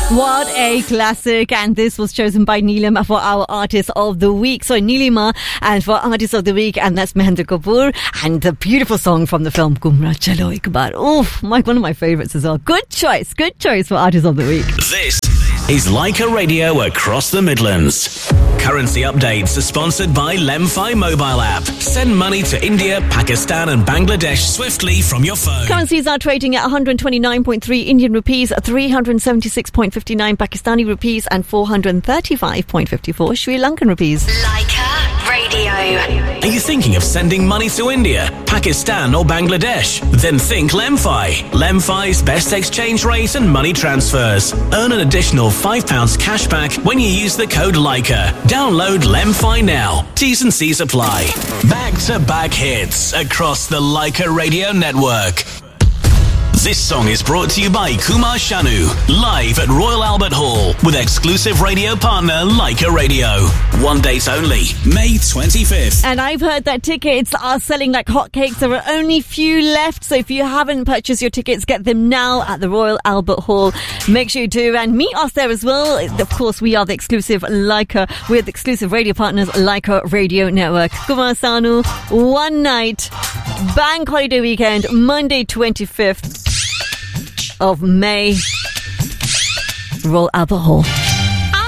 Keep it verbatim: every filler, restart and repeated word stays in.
What a classic, and this was chosen by Neelam for our Artist of the Week. So Neelima and for Artist of the Week, and that's Mahendra Kapoor, and the beautiful song from the film Gumrah Chalo Ek Baar. Oh, my, one of my favourites as well. Good choice, good choice for Artist of the Week. This is Leica Radio across the Midlands. Currency updates are sponsored by Lemfi mobile app. Send money to India, Pakistan and Bangladesh swiftly from your phone. Currencies are trading at one hundred twenty-nine point three Indian rupees, three hundred seventy-six point five nine Pakistani rupees and four hundred thirty-five point five four Sri Lankan rupees. Leica Radio. Are you thinking of sending money to India, Pakistan or Bangladesh? Then think Lemfi. Lemfi's best exchange rate and money transfers. Earn an additional five pounds cash back when you use the code Leica. Download Lemfi now. T's and C's apply. Back-to-back hits across the Leica Radio network. This song is brought to you by Kumar Sanu, live at Royal Albert Hall with exclusive radio partner Leica Radio. One date only, May twenty-fifth. And I've heard that tickets are selling like hotcakes. There are only few left, so if you haven't purchased your tickets, get them now at the Royal Albert Hall. Make sure you do, and meet us there as well. Of course, we are the exclusive Leica, we're the exclusive radio partners Leica Radio Network. Kumar Sanu, one night, bank holiday weekend, Monday twenty-fifth of May, Royal Albert Hall.